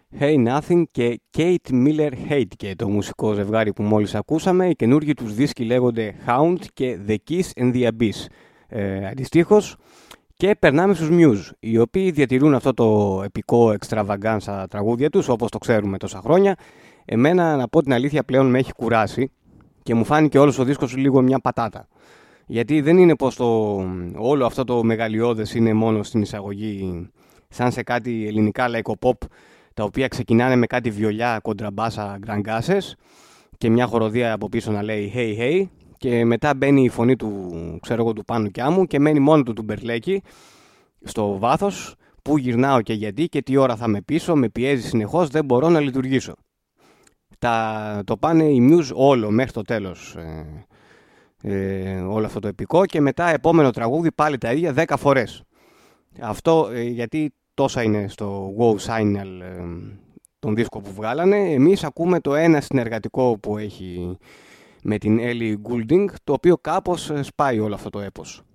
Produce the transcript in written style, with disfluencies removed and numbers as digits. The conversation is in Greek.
Hey Nothing και Kate Miller Hate και το μουσικό ζευγάρι που μόλις ακούσαμε. Οι καινούργοι τους δίσκοι λέγονται Hound και The Kiss and the Abyss αντιστοίχως. Και περνάμε στους Muse, οι οποίοι διατηρούν αυτό το επικό extravaganza τραγούδια τους, όπως το ξέρουμε τόσα χρόνια. Εμένα, να πω την αλήθεια, πλέον με έχει κουράσει και μου φάνηκε όλος ο δίσκος λίγο μια πατάτα. Γιατί δεν είναι πως όλο αυτό το μεγαλειώδες είναι μόνο στην εισαγωγή, σαν σε κάτι ελληνικά λαϊκοποπ, τα οποία ξεκινάνε με κάτι βιολιά, κοντραμπάσα, γκραγκάσες και μια χοροδία από πίσω να λέει hey hey, και μετά μπαίνει η φωνή του, ξέρω εγώ, του Πάνου Κιάμου και μένει μόνο του Μπερλέκη στο βάθος, που γυρνάω και γιατί και τι ώρα θα με πίσω, με πιέζει συνεχώς, δεν μπορώ να λειτουργήσω. Το πάνε οι Muse όλο μέχρι το τέλος, όλο αυτό το επικό, και μετά επόμενο τραγούδι πάλι τα ίδια 10 φορές. Αυτό γιατί τόσα είναι στο Wow Signal, τον δίσκο που βγάλανε. Εμείς ακούμε το ένα συνεργατικό που έχει με την Ellie Goulding, το οποίο κάπως σπάει όλο αυτό το έπος.